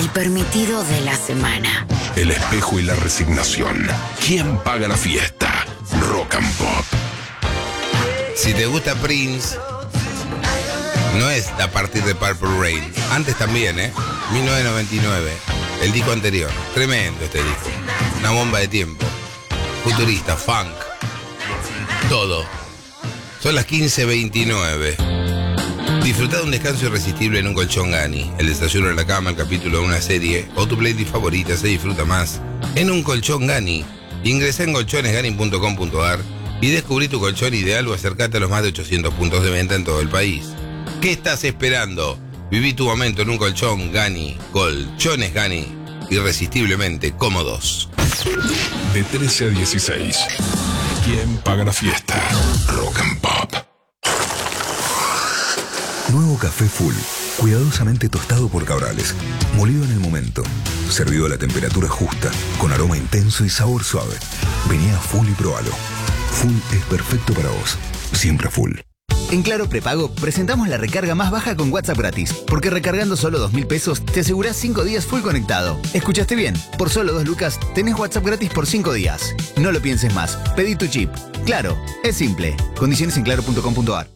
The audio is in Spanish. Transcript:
El permitido de la semana. El espejo y la resignación. ¿Quién paga la fiesta? Rock and Pop. Si te gusta Prince, no es a partir de Purple Rain. Antes también, 1999. El disco anterior. Tremendo este disco. Una bomba de tiempo. Futurista, funk. Todo. Son las 15:29. Disfruta de un descanso irresistible en un colchón Gani. El desayuno en la cama, el capítulo de una serie o tu playlist favorita se disfruta más en un colchón Gani. Ingresa en colchonesgani.com.ar y descubrí tu colchón ideal o acércate a los más de 800 puntos de venta en todo el país. ¿Qué estás esperando? Viví tu momento en un colchón Gani. Colchones Gani. Irresistiblemente cómodos. De 13 a 16. ¿Quién paga la fiesta? Rock and Pop. Nuevo café Full, cuidadosamente tostado por Cabrales, molido en el momento, servido a la temperatura justa, con aroma intenso y sabor suave. Vení a Full y probalo. Full es perfecto para vos, siempre Full. En Claro Prepago presentamos la recarga más baja con WhatsApp gratis, porque recargando solo 2.000 pesos te asegurás 5 días full conectado. ¿Escuchaste bien? Por solo 2 lucas tenés WhatsApp gratis por 5 días. No lo pienses más, pedí tu chip. Claro, es simple. Condiciones en claro.com.ar.